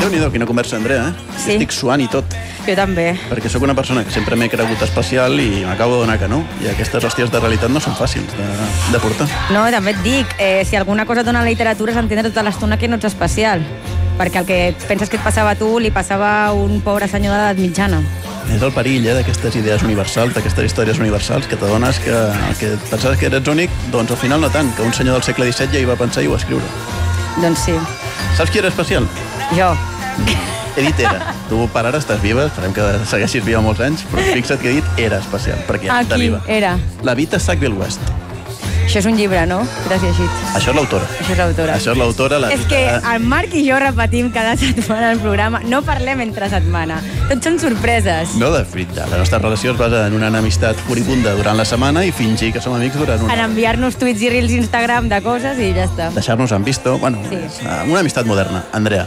Déu-n'hi-do, quina conversa, Andrea, Sí. Estic suant i tot, Jo també. perquè sóc una persona que sempre m'he cregut especial i m'acabo de donar que no. I aquestes hòsties de realitat no són fàcils de portar. No, també et dic, si alguna cosa et dona la literatura és entendre tota l'estona que no ets especial. Perquè el que penses que et passava a tu li passava a un pobre senyor d'edat mitjana. És el perill d'aquestes idees universals, d'aquestes històries universals, que t'adones que el que pensaves que eres únic, doncs al final no tant, que un senyor del segle XVII ja hi va pensar i ho va escriure. Doncs sí, Saps qui era especial? jo. He dit era. Tu per ara estàs viva, esperem que segueixis viva molts anys, però fixa't que he dit era especial, perquè ja està Aquí viva. era. La Vita Sackville-West. Això és un llibre, no? Que t'has llegit. Això és l'autora. Això és l'autora. Això és l'autora. La És Vita... que el Marc i jo repetim cada setmana al programa. No parlem entre setmana. Tot són sorpreses. No, de veritat. La nostra relació es basa en una enemistat furibunda durant la setmana i fingir que som amics durant En enviar-nos tuits i reels Instagram de coses i ja està. Deixar-nos en visto. Bueno, Sí. és una amistat moderna, Andrea.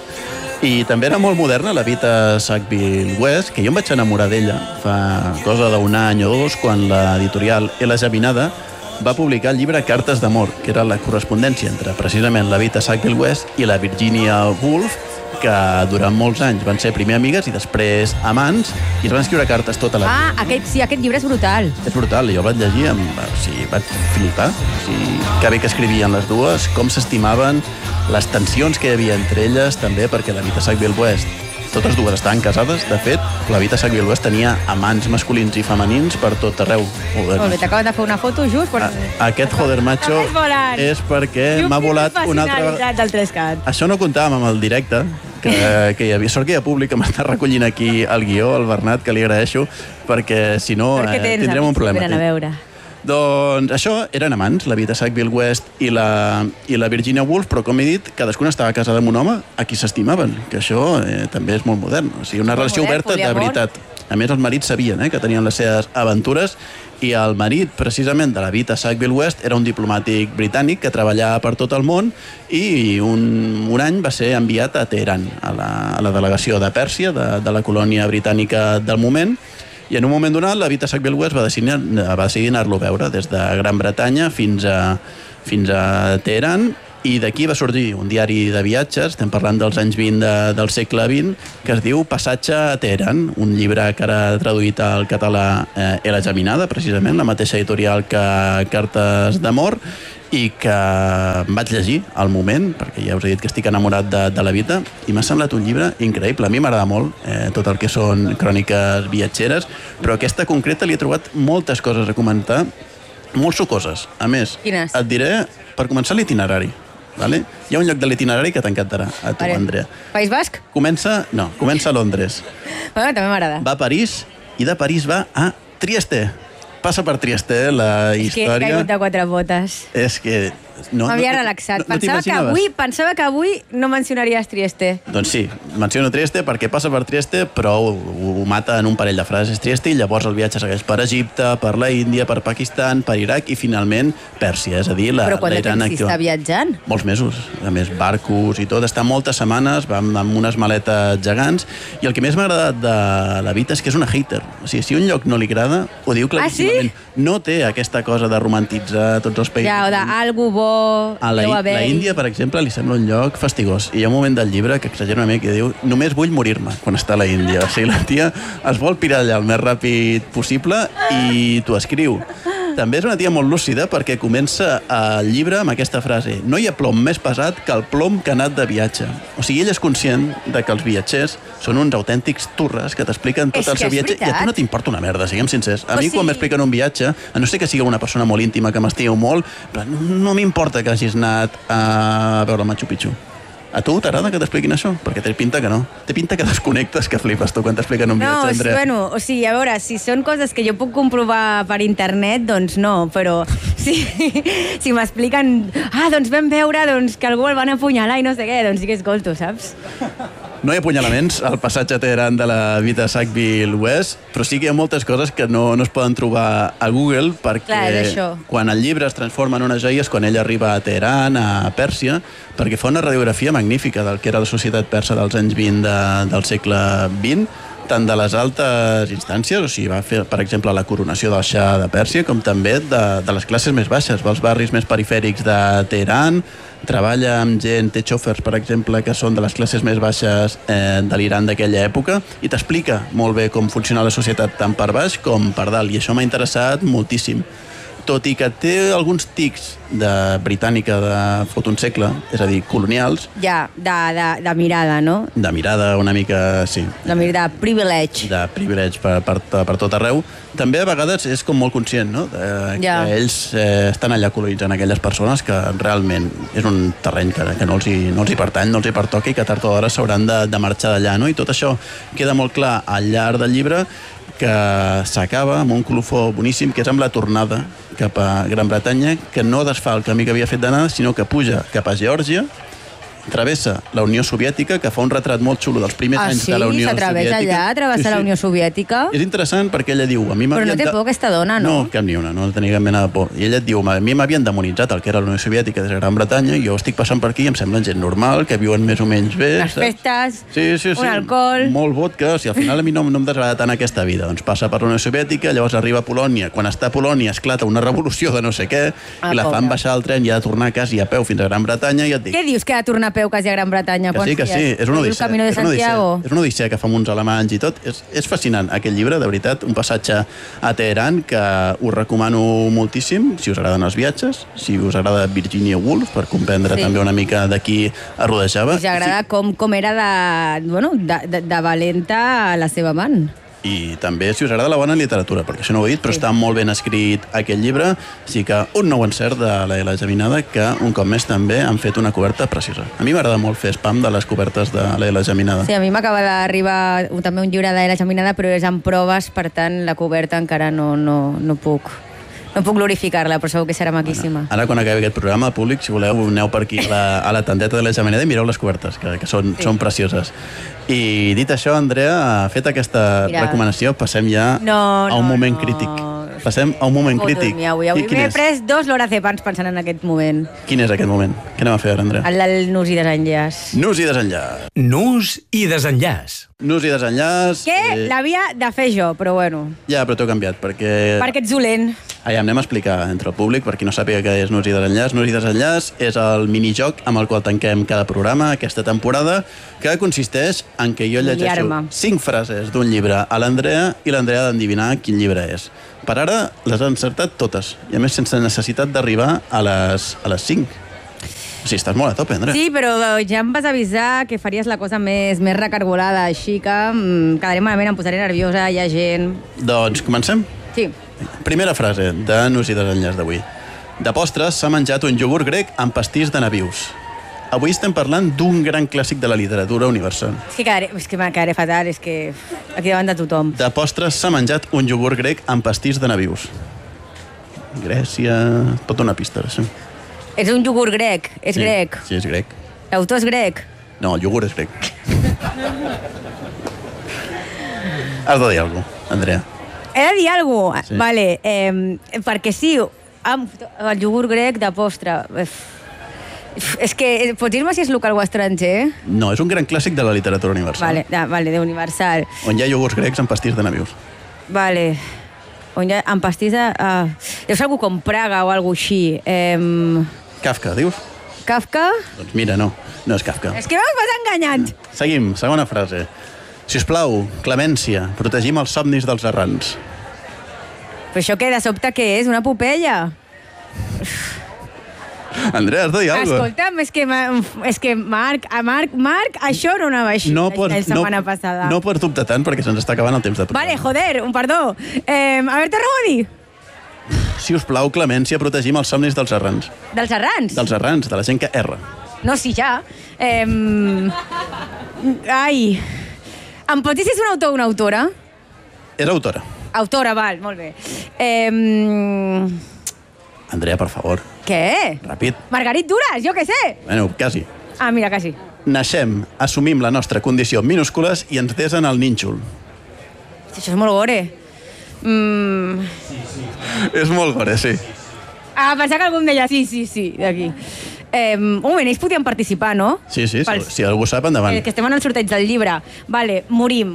I també era molt moderna la Vita Sackville-West, que jo em vaig enamorar d'ella fa cosa d'un any o dos, quan l'editorial L. Geminada va publicar el llibre Cartes d'amor, que era la correspondència entre precisament la Vita Sackville-West i la Virginia Woolf, que durant molts anys van ser primer amigues i després amants, i es van escriure cartes tota la vida. Aquest llibre és brutal. És brutal, jo el vaig llegir, vaig flipar. Que bé que escrivien les dues, com s'estimaven, les tensions que hi havia entre elles, també perquè la Vita Sackville-West, totes dues estaven casades, de fet, la Vita Sackville-West tenia amants masculins i femenins per tot arreu. Molt bé, t'acabes de fer una foto just per... Aquest joder macho Estàs volant. és perquè m'ha volat una altra... Professionalitat del 3CAT. Això no comptàvem amb el directe, que hi havia sort que hi ha públic que m'està recollint aquí el guió, el Bernat, que li agraeixo, perquè si no tindrem un problema. Venen a veure. Doncs això, eren amants, la Vita Sackville-West i la Virginia Woolf, però com he dit, cadascuna estava casada amb un home a qui s'estimaven, que això també és molt modern. O sigui, una relació modern, oberta de poliamor. veritat. A més, els marits sabien que tenien les seves aventures, i el marit, precisament, de la Vita Sackville-West era un diplomàtic britànic que treballava per tot el món i un any va ser enviat a Teheran, a la delegació de Pèrsia, de la colònia britànica del moment, i en un moment donat la Vita Sackville-West va decidir anar-lo a veure des de Gran Bretanya fins a Teheran, i d'aquí va sorgir un diari de viatges, estem parlant dels anys 20 del segle XX, que es diu Passatge a Teheran, un llibre que ara ha traduït al català L. Geminada, precisament, la mateixa editorial que Cartes d'amor, i que em vaig llegir al moment, perquè ja us he dit que estic enamorat de la Vita, i m'ha semblat un llibre increïble. A mi m'agrada molt tot el que són cròniques viatgeres, però aquesta concreta li he trobat moltes coses a comentar, molt sucoses. A més, Quines? et diré, per començar, l'itinerari. Vale? Hi ha un lloc de l'itinerari que t'encantarà, a tu, Andrea. País Basc? Comença a Londres. Bueno, també m'agrada. Va a París, i de París va a Trieste. Passa per Trieste, la És que he història... caigut de quatre botes. És que... M'havia relaxat. Pensava que avui no mencionaries Trieste. Doncs sí, menciono Trieste perquè passa per Trieste, però ho mata en un parell de frases Trieste, i llavors el viatge segueix per Egipte, per la Índia, per Pakistan, per Iraq i finalment Pèrsia, és a dir, Però quant de l'Iran temps està viatjant? Molts mesos, a més barcos i tot, està moltes setmanes, va amb unes maletes gegants, i el que més m'ha agradat de la Vita és que és una hater. O sigui, si un lloc no li agrada, ho diu claríssimament. Sí? No té aquesta cosa de romantitzar tots els països. Ja, o d'algú bo... A la Índia, per exemple, li sembla un lloc fastigós. I hi ha un moment del llibre que exagera una mica, que diu només vull morir-me quan està a la Índia. O sigui, la tia es vol pirar allà el més ràpid possible i t'ho escriu. També és una tia molt lúcida perquè comença el llibre amb aquesta frase: no hi ha plom més pesat que el plom que ha anat de viatge. O sigui, ell és conscient de que els viatgers són uns autèntics turres que t'expliquen tot el seu viatge, i a tu no t'importa una merda, siguem sincers. A mi quan m'expliquen un viatge, a no ser que sigui una persona molt íntima que m'estiu molt, no m'importa que hagis anat a veure el Machu Picchu. A tu t'agrada que t'expliquin això? Perquè té pinta que no. Té pinta que desconnectes, que flipes tu quan t'expliquen un viatge, Andrea. Bueno, o sigui, a veure, si són coses que jo puc comprovar per internet, doncs no, però si m'expliquen doncs vam veure que algú el van apunyalar i no sé què, doncs sí que escolto, saps? No hi ha apunyalaments al passatge a Teheran de la Vita Sackville-West, però sí que hi ha moltes coses que no es poden trobar a Google, perquè quan el llibre es transforma en una joia és quan ell arriba a Teheran, a Pèrsia, perquè fa una radiografia magnífica del que era la societat persa dels anys 20 del segle XX, tant de les altes instàncies, o sigui, va fer, per exemple, la coronació del Shah de Pèrsia, com també de les classes més baixes, dels barris més perifèrics de Teheran, treballa amb gent, té xòfers, per exemple, que són de les classes més baixes de l'Iran d'aquella època, i t'explica molt bé com funciona la societat tant per baix com per dalt, i això m'ha interessat moltíssim. Tot i que té alguns tics de britànica de fot un segle, és a dir, colonials. Ja, de mirada, no? De mirada una mica, sí. De mirada, privilege. De privilege per tot arreu. També a vegades és com molt conscient, no? Que ells estan allà colonitzant aquelles persones que realment és un terreny que no els hi pertany, no els hi pertoca i que tard o d'hora s'hauran de marxar d'allà, no? I tot això queda molt clar al llarg del llibre, que s'acaba amb un colofó boníssim, que és amb la tornada cap a Gran Bretanya, que no desfà el camí que havia fet d'anar, sinó que puja cap a Geòrgia, travessa la Unió Soviètica, que fa un retrat molt xulo dels primers anys de la Unió Soviètica. S'atreveix allà, travessa la Unió Soviètica. És interessant perquè ella diu... Però no té por aquesta dona, no? No, cap ni una, no tenia cap mena de por. I ella et diu, a mi m'havien demonitzat el que era la Unió Soviètica des de Gran Bretanya, i jo estic passant per aquí i em semblen gent normal, que viuen més o menys bé. Les festes, sí. un alcohol... Molt vodka, o sigui, al final a mi no em desagrada tant aquesta vida. Doncs passa per la Unió Soviètica, llavors arriba a Polònia. Quan està a Polònia esclata una revolució de no sé què, i la fan baixar al tren i ha de tornar quasi a peu fins a Gran Bretanya, i et dic... Què dius, que ha de tornar a peu quasi a Gran Bretanya? Que sí, és una odissea. És una odissea que fa amb uns alemanys i tot. És fascinant, aquest llibre, de veritat. Un passatge a Teheran que us recomano moltíssim, si us agraden els viatges, si us agrada Virginia Woolf, per comprendre també una mica de qui es rodejava. Si us agrada com era de valenta la seva amant. I també si us agrada la bona literatura, perquè això no ho he dit, però està molt ben escrit aquest llibre, així que un nou encert de l'Ela Geminada, que un cop més també han fet una coberta preciosa. A mi m'agrada molt fer spam de les cobertes de l'Ela Geminada. Sí, a mi m'acaba d'arribar també un llibre de l'Ela Geminada, però és en proves, per tant la coberta encara no puc. No puc glorificar-la, però segur que serà maquíssima. Ara, quan acabi aquest programa, públic, si voleu, aneu per aquí a la tendeta de la Geminada i mireu les cobertes, que són precioses. I dit això, Andrea, fet aquesta recomanació, passem ja a un moment crític. Passem a un moment crític. Avui m'he pres 2 lorazepams pensant en aquest moment. Quin és aquest moment? Què anem a fer ara, Andrea? El nus i desenllaç. Nus i desenllaç. Nus i desenllaç. Nus i desenllaç... Que l'havia de fer jo, però bueno. Ja, però t'ho he canviat, perquè... Perquè ets dolent. Anem a explicar entre el públic, per qui no sàpiga què és Nus i desenllaç. Nus i desenllaç és el minijoc amb el qual tanquem cada programa aquesta temporada, que consisteix en que jo llegeixo 5 frases d'un llibre a l'Andrea i l'Andrea ha d'endevinar quin llibre és. Per ara les ha encertat totes, i a més sense necessitat d'arribar a les 5. O sigui, estàs molt a tope, Andrea. Sí, però ja em vas avisar que faries la cosa més recargolada, així que quedaré malament, em posaré nerviosa, hi ha gent... Doncs comencem? Sí. Primera frase de Nus i desenllaç d'avui. De postres s'ha menjat un iogurt grec amb pastís de nabius. Avui estem parlant d'un gran clàssic de la literatura universal. És que me quedaré fatal, és que aquí davant de tothom. De postres s'ha menjat un iogurt grec amb pastís de nabius. Grècia... Pot donar pista, això. És un iogurt grec, és grec. Sí, és grec. L'autor és grec. No, el iogurt és grec. Has de dir alguna cosa, Andrea. He de dir alguna cosa? Sí. Vale, perquè sí, el iogurt grec de postre... És que, pots dir-me si és local o estranger? No, és un gran clàssic de la literatura universal. Vale, de universal. On hi ha iogurts grecs amb pastís de nabius. Vale. On hi ha... amb pastís de... Deu ser algú com Praga o alguna així. Kafka, dius? Kafka? Doncs mira, no és Kafka. És que m'has enganyat. Seguim, segona frase. Si us plau, clemència, protegim els somnis dels errants. Però això què, de sobte què és? Una epopeia? Andrea, has de dir alguna cosa. Escolta'm, és que Marc, això no anava així la setmana passada. No pots dubtar tant perquè se'ns està acabant el temps de programa. Vale, joder, un perdó. A veure, torna-ho a dir. Si us plau, clemència, protegim els somnis dels errants. Dels errants? Dels errants, de la gent que erra. No, sí, ja. Ai. Em pots dir si és un autor o una autora? És autora. Autora, val, molt bé. Andrea, per favor. Què? Ràpid. Margarit Duras, jo què sé. Bueno, quasi. Ah, mira, quasi. Naixem, assumim la nostra condició en minúscules i ens desen el nínxol. Això és molt gore. És molt gore, sí. Ah, pensava que algú em deia sí, d'aquí. Un moment, ells podien participar, no? Sí, si algú sap, endavant. Que estem en el sorteig del llibre. Vale, morim.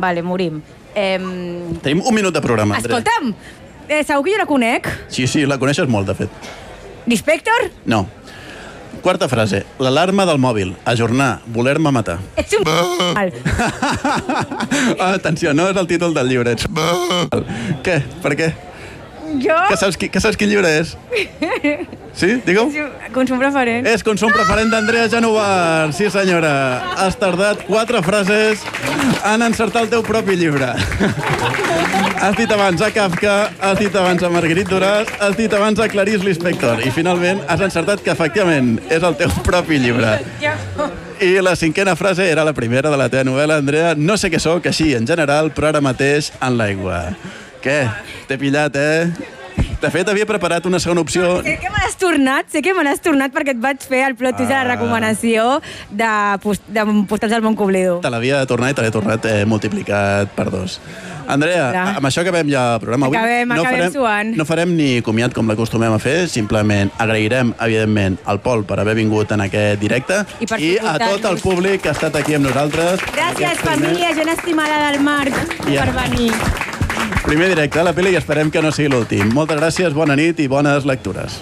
Tenim un minut de programa, Andrea. Escolta'm, segur que jo la conec? Sí, la coneixes molt, de fet. L'Inspector? No. Quarta frase. L'alarma del mòbil. Ajornar. Voler-me matar. Ets un mal. Atenció, no és el títol del llibre. Ets Què? Per què? Jo? Que saps quin llibre és? Sí? Digue-ho. Consum preferent. És consum preferent d'Andrea Genovar. Sí, senyora. Has tardat 4 frases en encertar el teu propi llibre. Has dit abans a Kafka, has dit abans a Marguerite Duras, has dit abans a Clarice Lispector i finalment has encertat que efectivament és el teu propi llibre. I la 5a frase era la primera de la teva novel·la, Andrea. No sé què sóc, així en general, però ara mateix en l'aigua. Què? T'he pillat, De fet, havia preparat una segona opció. Sé que me n'has tornat perquè et vaig fer el plot twist de la recomanació de Postals del món que oblido. Te l'havia de tornar i te l'he tornat multiplicat per 2. Andrea, amb això acabem ja el programa. Acabem suant. No farem ni comiat com l'acostumem a fer, simplement agrairem, evidentment, al Pol per haver vingut en aquest directe i a tot el públic que ha estat aquí amb nosaltres. Gràcies, família, gent estimada del Marc, per venir. Primer directe a la Pili i esperem que no sigui l'últim. Moltes gràcies, bona nit i bones lectures.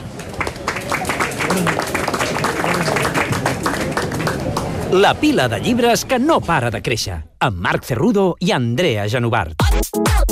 La pila de llibres que no para de créixer, amb Marc Cerrudo i Andrea Genovart.